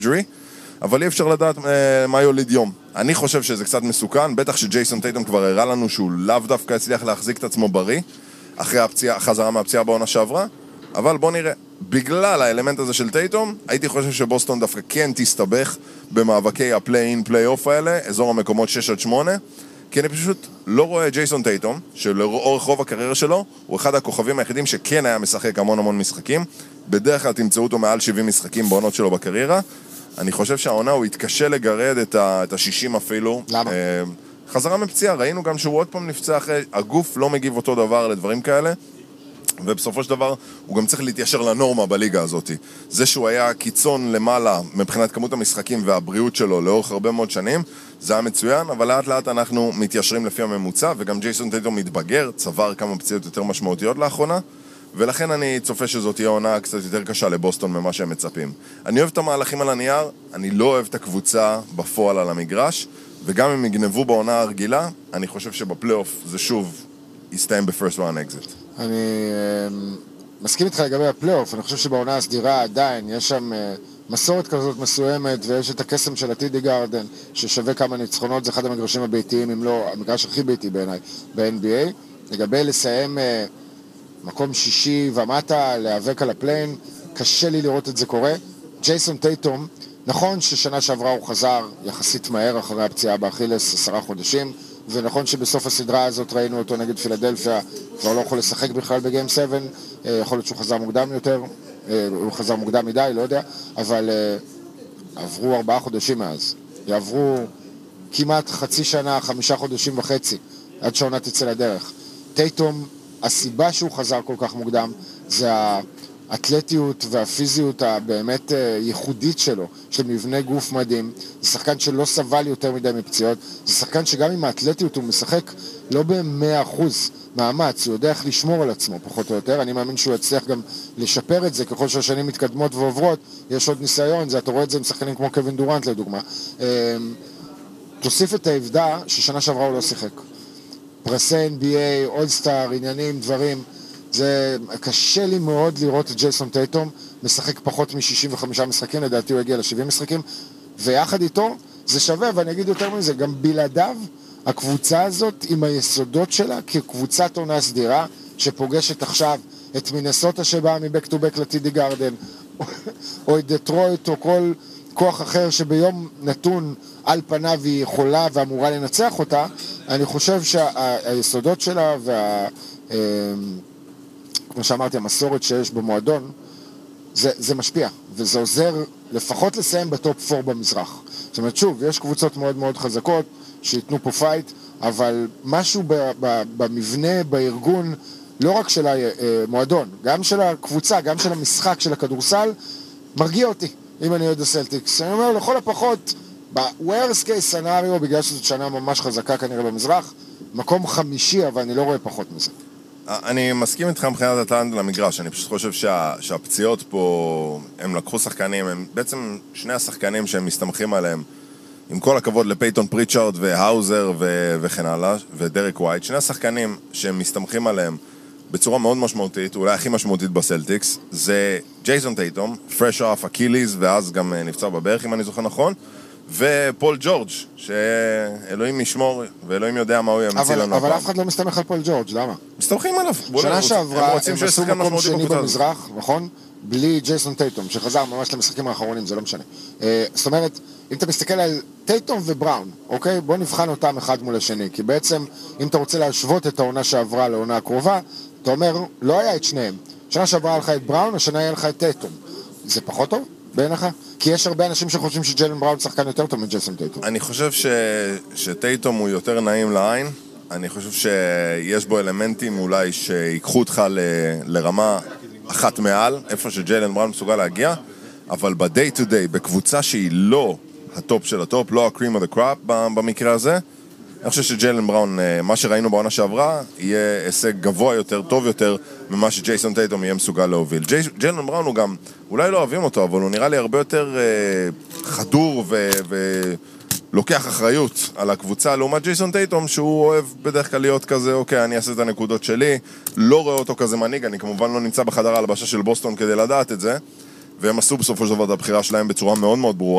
אבל אי אפשר לדעת מה יוליד יום. אני חושב שזה קצת מסוכן, בטח שג'ייסון טייטום כבר הראה לנו שהוא לאו דווקא הצליח להחזיק את עצמו בריא, אחרי החזרה מהפציעה בעונה שעברה, אבל בוא נראה. בגלל האלמנט הזה של טייטום, הייתי חושב שבוסטון דווקא כן תסתבך במאבקי הפליי-אין, פליי-אוף האלה, אזור המקומות 6-8, כי אני פשוט לא רואה ג'ייסון טייטום, שלאורך רוב הקריירה שלו, הוא אחד הכוכבים היחידים שכן היה משחק המון משחקים, בדרך כלל תמצאו אותו מעל 70 משחקים בעונות שלו בקריירה, אני חושב שהעונה הוא התקשה לגרד את ה-60 אפילו. למה? חזרה מפציעה, ראינו גם שהוא עוד פעם נפצע אחרי, הגוף לא מגיב אותו דבר לדברים כאלה, ובסופו של דבר הוא גם צריך להתיישר לנורמה בליגה הזאת. זה שהוא היה קיצון למעלה מבחינת כמות המשחקים והבריאות שלו לאורך הרבה מאוד שנים, זה היה מצוין, אבל לאט לאט אנחנו מתיישרים לפי הממוצע, וגם ג'ייסון טייטום מתבגר, צבר כמה פציעות יותר משמעותיות לאחרונה, ולכן אני צופה שזאת תהיה עונה קצת יותר קשה לבוסטון ממה שהם מצפים. אני אוהב את המהלכים על הנייר, אני לא אוהב את הקבוצה בפועל על המגרש, וגם אם יגנבו בעונה הרגילה, אני חושב שבפלייאוף זה שוב יסתיים ב-first round exit. אני מסכים איתך לגבי הפלייאוף, אני חושב שבעונה הסדירה עדיין יש שם מסורת כזאת מסוימת, ויש את הקסם של הטידי גארדן, ששווה כמה ניצחונות, זה אחד המגרשים הביתיים, אם לא המגרש הכי ביתי בעיניי ב-NBA. לגבי לסיים מקום שישי ומטה, להיאבק על הפליין, קשה לי לראות את זה קורה. ג'ייסון טייטום, נכון ששנה שעברה הוא חזר יחסית מהר אחרי הפציעה באכילס, 10 חודשים, ונכון שבסוף הסדרה הזאת ראינו אותו נגד פילדלפיה, כבר לא יכול לשחק בכלל בגיים 7, יכול להיות שהוא חזר מוקדם יותר, הוא חזר מוקדם מדי, לא יודע, אבל עברו 4 חודשים מאז, יעברו כמעט חצי שנה, 5 חודשים וחצי, עד שהעונה תצא לדרך. טייטום, הסיבה שהוא חזר כל כך מוקדם, זה האתלטיות והפיזיות הבאמת ייחודית שלו, של מבנה גוף מדהים. זה שחקן שלא סבל יותר מדי מפציעות, זה שחקן שגם עם האתלטיות הוא משחק לא ב-100% מאמץ, הוא יודע איך לשמור על עצמו פחות או יותר, אני מאמין שהוא יצליח גם לשפר את זה, ככל שהשנים מתקדמות ועוברות, יש עוד ניסיון, אתה רואה את זה עם שחקנים כמו קווין דורנט לדוגמה. תוסיף את העובדה ששנה שעברה הוא לא שיחק. פרסי NBA, אולסטאר, עניינים, דברים, זה קשה לי מאוד לראות את ג'ייסון טייטום משחק פחות מ-65 משחקים, לדעתי הוא הגיע ל-70 משחקים, ויחד איתו זה שווה, ואני אגיד יותר מזה, גם בלעדיו הקבוצה הזאת עם היסודות שלה כקבוצת עונה סדירה, שפוגשת עכשיו את מינסוטה שבאה מבק טו בק לטידי גארדן, או את דטרויט, או כל כוח אחר שביום נתון על פניו היא יכולה ואמורה לנצח אותה, אני חושב שהיסודות שלה כמו שאמרתי, המסורת שיש במועדון, זה משפיע, וזה עוזר לפחות לסיים בטופ 4 במזרח. זאת אומרת, שוב, יש קבוצות מאוד מאוד חזקות שיתנו פה פייט, אבל משהו במבנה, בארגון, לא רק של המועדון, גם של הקבוצה, גם של המשחק, של הכדורסל, מרגיע אותי, אם אני יודע סלטיקס. אני אומר, לכל הפחות, ב-worst case scenario, בגלל שזאת שנה ממש חזקה כנראה במזרח, מקום 5, אבל אני לא רואה פחות מזה. אני מסכים איתך מבחינת הטלנט למגרש, אני פשוט חושב שהפציעות פה, הם לקחו שחקנים, הם בעצם שני השחקנים שהם מסתמכים עליהם, עם כל הכבוד לפייטון פריצ'ארד והאוזר וכן הלאה, ודרק ווייט, שני השחקנים שהם מסתמכים עליהם בצורה מאוד משמעותית, אולי הכי משמעותית בסלטיקס, זה ג'ייסון טייטום, פרש אוף אקיליז, ואז גם נפצע בברך אם אני זוכר נכון, ופול ג'ורג' שאלוהים ישמור ואלוהים יודע מה הוא ימציא לנו. אבל אף אחד לא מסתמך על פול ג'ורג', למה? מסתמכים עליו. שנה שעברה הם עשו מקום שני במזרח, נכון? בלי ג'ייסון טייטום, שחזר ממש למשחקים האחרונים, זה לא משנה. זאת אומרת, אם אתה מסתכל על טייטום ובראון, אוקיי? בוא נבחן אותם אחד מול השני, כי בעצם אם אתה רוצה להשוות את העונה שעברה לעונה הקרובה, אתה אומר, לא היה את שניהם. שנה שעברה היה לך את בראון, השנה היה לך את טייטום. זה פחות טוב בעיניך? כי יש הרבה אנשים שחושבים שג'יילן בראון שחקן יותר טוב מג'ייסון טייטום. אני חושב שטייטום הוא יותר נעים לעין. אני חושב שיש בו אלמנטים אולי שיקחו אותך לרמה אחת מעל, איפה שג'יילן בראון מסוגל להגיע, אבל ב-day to day, בקבוצה שהיא לא הטופ של הטופ, לא ה-cream of the crop במקרה הזה, אני חושב שג'יילן בראון, מה שראינו בעונה שעברה, יהיה הישג גבוה יותר, טוב יותר, ממה שג'ייסון טייטום יהיה מסוגל להוביל. ג'יילן בראון הוא גם, אולי לא אוהבים אותו, אבל הוא נראה לי הרבה יותר חדור ולוקח אחריות על הקבוצה, לעומת ג'ייסון טייטום, שהוא אוהב בדרך כלל להיות כזה, אוקיי, אני אעשה את הנקודות שלי, לא רואה אותו כזה מנהיג, אני כמובן לא נמצא בחדר ההלבשה של בוסטון כדי לדעת את זה, והם עשו בסופו של דבר את הבחירה שלהם בצורה מאוד מאוד ברורה.